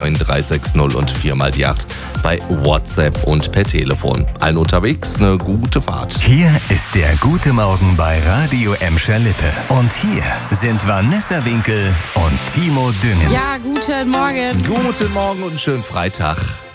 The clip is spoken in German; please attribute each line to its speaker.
Speaker 1: 09360 und 4 die 8 bei WhatsApp und per Telefon. Allen unterwegs eine gute Fahrt.
Speaker 2: Hier ist der Gute Morgen bei Radio Emscher Lippe. Und hier sind Vanessa Winkel und Timo Düngen.
Speaker 3: Ja, guten Morgen.
Speaker 1: Guten Morgen und einen schönen Freitag.